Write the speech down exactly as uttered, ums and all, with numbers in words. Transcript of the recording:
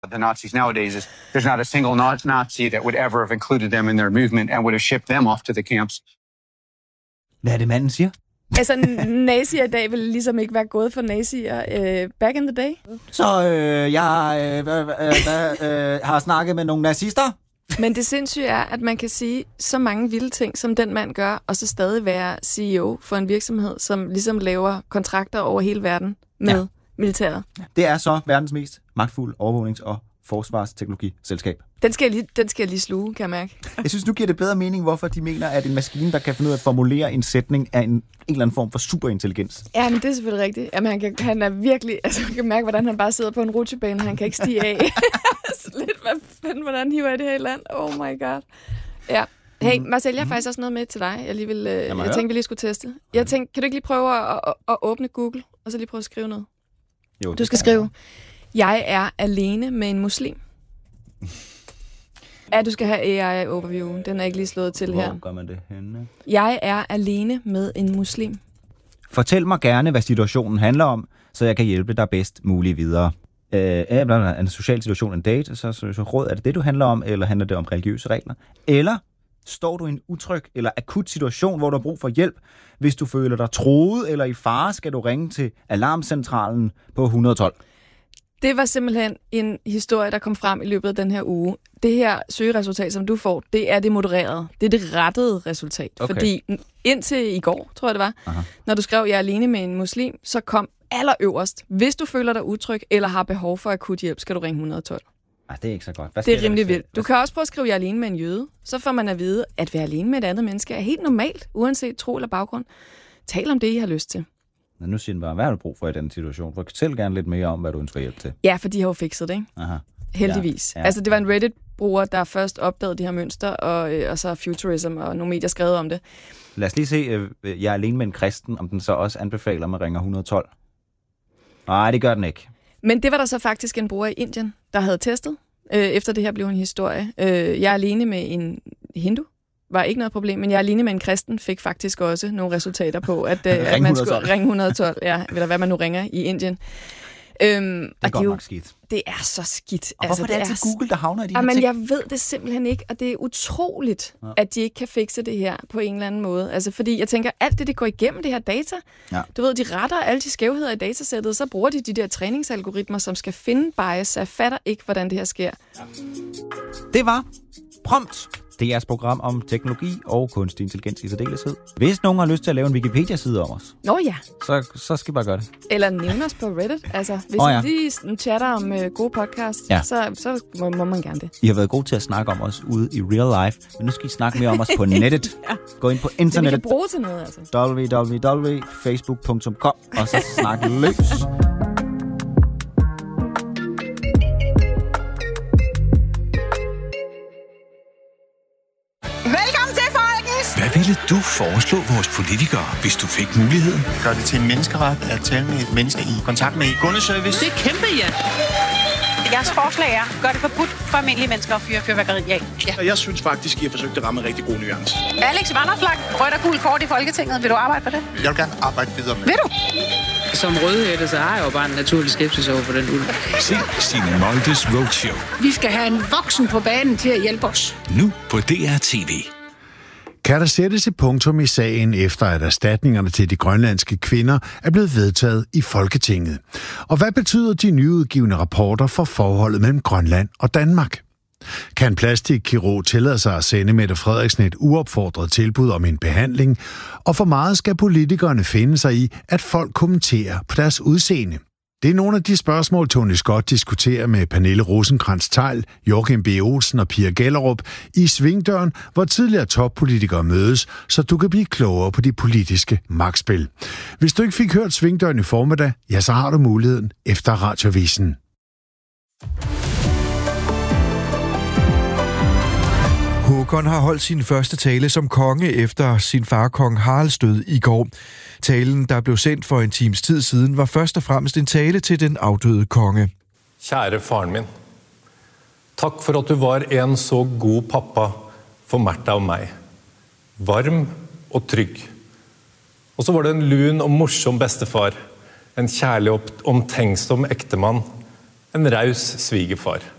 the Nazis nowadays is there's not a single Nazi that would ever have included them in their movement and would have shipped them off to the camps. Hvad er det, manden siger? Altså, nazier i dag ville ligesom ikke være gået for nazier uh, back in the day. Så øh, jeg øh, øh, øh, øh, har snakket med nogle nazister. Men det sindssyge er, at man kan sige så mange vilde ting, som den mand gør, og så stadig være C E O for en virksomhed, som ligesom laver kontrakter over hele verden med ja. militæret. Det er så verdens mest magtfulde overvågnings- og forsvarsteknologiselskab. Den skal, jeg lige, den skal jeg lige sluge, kan jeg mærke. Jeg synes, nu giver det bedre mening, hvorfor de mener, at en maskine, der kan finde ud af at formulere en sætning af en, en eller anden form for superintelligens. Ja, men det er selvfølgelig rigtigt. Jamen, han, kan, han er virkelig... Altså, man kan mærke, hvordan han bare sidder på en rutsjebane. Han kan ikke stige af. Lidt, hvad fanden, hvordan hiver jeg det her i land? Oh my god. Ja. Hey, Marcel, jeg har faktisk også noget med til dig. Jeg, lige vil, øh, jeg tænkte, vi lige skulle teste. Jeg tænkte, kan du ikke lige prøve at, at, at åbne Google, og så lige prøve at skrive noget? Jo, du skal skrive, jeg er alene med en muslim. Ja, du skal have A I-overview. Den er ikke lige slået til Hvor her. Hvor gør man det henne? Jeg er alene med en muslim. Fortæl mig gerne, hvad situationen handler om, så jeg kan hjælpe dig bedst muligt videre. Øh, er en social situation, en date, så, så, så råd, er det det, du handler om, eller handler det om religiøse regler? Eller står du i en utryg eller akut situation, hvor du har brug for hjælp? Hvis du føler dig truet eller i fare, skal du ringe til alarmcentralen på et et to. Det var simpelthen en historie, der kom frem i løbet af den her uge. Det her søgeresultat, som du får, det er det modererede. Det er det rettede resultat. Okay. Fordi indtil i går, tror jeg det var, aha, når du skrev, jeg er alene med en muslim, så kom allerøverst. Hvis du føler dig utryg eller har behov for akut hjælp, skal du ringe et et to. Ej, det er ikke så godt. Hvad det er rimelig vildt. Du kan også prøve at skrive, jeg er alene med en jøde. Så får man at vide, at være alene med et andet menneske er helt normalt, uanset tro eller baggrund. Tal om det, I har lyst til. Men nu siger den bare, hvad har du brug for i den situation? Fortæl gerne lidt mere om, hvad du ønsker hjælp til. Ja, for de har jo fikset det, ikke? Aha. Heldigvis. Ja, ja. Altså, det var en Reddit-bruger, der først opdagede de her mønster, og, og så Futurism og nogle medier skrev om det. Lad os lige se, øh, jeg er alene med en kristen, om den så også anbefaler, at man ringer et et to. Nej, det gør den ikke. Men det var der så faktisk en bruger i Indien, der havde testet. Øh, efter det her blev en historie. Øh, jeg er alene med en hindu. Var ikke noget problem, men jeg er alene med en kristen, fik faktisk også nogle resultater på, at, øh, at man skulle ringe et et to, ja, eller hvad man nu ringer i Indien. Øhm, det er godt nok skidt. Det er så skidt. Og hvorfor altså, det er altid Google, der havner i de her men ting? Jeg ved det simpelthen ikke, og det er utroligt, ja, at de ikke kan fikse det her på en eller anden måde. Altså, fordi jeg tænker, alt det, det går igennem det her data, ja, du ved, de retter alle de skævheder i datasættet, så bruger de de der træningsalgoritmer, som skal finde bias. Jeg fatter ikke, hvordan det her sker. Ja. Det var Prompt. Det er jeres program om teknologi og kunstig intelligens i særdeleshed. Hvis nogen har lyst til at lave en Wikipedia-side om os, Nå ja, så, så skal I bare gøre det. Eller nævne os på Reddit. Altså, hvis oh, ja. I lige chatter om uh, gode podcasts, ja, så, så må, må man gerne det. I har været gode til at snakke om os ude i real life, men nu skal I snakke mere om os på nettet. Ja. Gå ind på internettet. Det vi kan bruge til noget, altså. w w w punktum facebook punktum com og så snakke løs. Hvad ville du foreslå vores politikere, hvis du fik muligheden? Gør det til en menneskeret at tale med et menneske i kontakt med kundeservice? Det er kæmpe, ja. Jeres forslag er, gør det forbudt for almindelige mennesker at fyre fyrværkeri af. Ja. Jeg synes faktisk, I har forsøgt at ramme en rigtig god nuance. Alex Vanopslagh, rødt og gul kort i Folketinget. Vil du arbejde for det? Jeg vil gerne arbejde videre med. Vil du? Som rødhætte, så har jeg jo bare en naturlig skepsis over for den ulv. Se Signe Moldes Roadshow. Vi skal have en voksen på banen til at hjælpe os. Nu på D R T V. Kan der sættes et punktum i sagen, efter at erstatningerne til de grønlandske kvinder er blevet vedtaget i Folketinget? Og hvad betyder de nyudgivne rapporter for forholdet mellem Grønland og Danmark? Kan plastikkirurg tillade sig at sende Mette Frederiksen et uopfordret tilbud om en behandling? Og for meget skal politikerne finde sig i, at folk kommenterer på deres udseende? Det er nogle af de spørgsmål, Tony Scott diskuterer med Pernille Rosenkrantz-Theil, Joachim B. Olsen og Pia Gellerup i Svingdøren, hvor tidligere toppolitikere mødes, så du kan blive klogere på de politiske magtspil. Hvis du ikke fik hørt Svingdøren i formiddag, ja, så har du muligheden efter Radiovisen. Håkon har holdt sin første tale som konge efter sin far kong Haralds død i går. Talen, der blev sendt for en times tid siden, var først og fremmest en tale til den afdøde konge. Kære faren min, tak for at du var en så god pappa for Märtha og mig. Varm og trygg. Og så var det en lun og morsom bedstefar, en kærlig og omtænksom ægtemand, en raus svigerfar.